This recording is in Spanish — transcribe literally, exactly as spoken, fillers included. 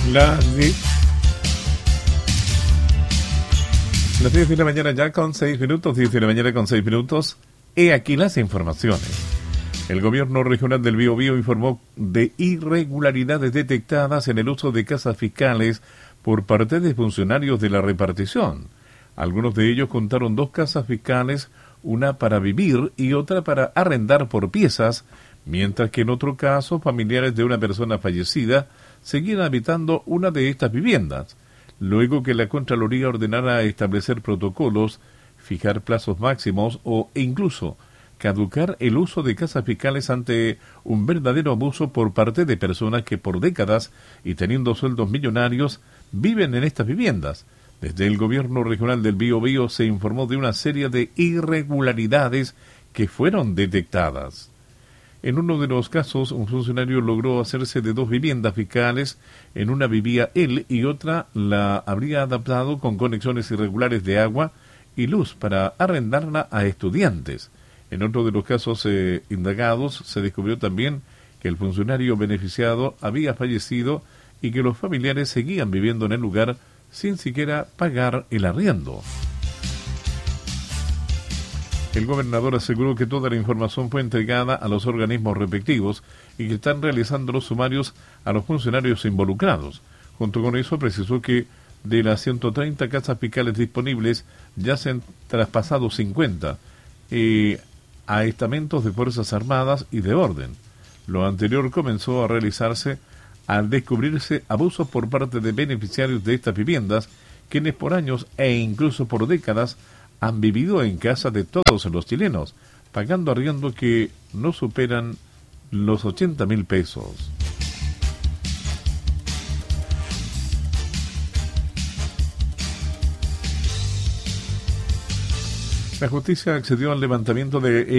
Las diez, las diez de la mañana ya con seis minutos, diez de la mañana con seis minutos. He aquí las informaciones. El gobierno regional del Biobío informó de irregularidades detectadas en el uso de casas fiscales por parte de funcionarios de la repartición. Algunos de ellos contaron dos casas fiscales, una para vivir y otra para arrendar por piezas, mientras que en otro caso familiares de una persona fallecida seguían habitando una de estas viviendas. Luego que la Contraloría ordenara establecer protocolos, fijar plazos máximos o e incluso caducar el uso de casas fiscales ante un verdadero abuso por parte de personas que por décadas y teniendo sueldos millonarios viven en estas viviendas. Desde el gobierno regional del Biobío se informó de una serie de irregularidades que fueron detectadas. En uno de los casos, un funcionario logró hacerse de dos viviendas fiscales. En una vivía él y otra la habría adaptado con conexiones irregulares de agua y luz para arrendarla a estudiantes. En otro de los casos eh, indagados, se descubrió también que el funcionario beneficiado había fallecido y que los familiares seguían viviendo en el lugar sin siquiera pagar el arriendo. El gobernador aseguró que toda la información fue entregada a los organismos respectivos y que están realizando los sumarios a los funcionarios involucrados. Junto con eso, precisó que de las ciento treinta casas fiscales disponibles ya se han traspasado cincuenta eh, a estamentos de Fuerzas Armadas y de Orden. Lo anterior comenzó a realizarse al descubrirse abusos por parte de beneficiarios de estas viviendas, quienes por años e incluso por décadas han vivido en casa de todos los chilenos, pagando arriendo que no superan los ochenta mil pesos. La justicia accedió al levantamiento de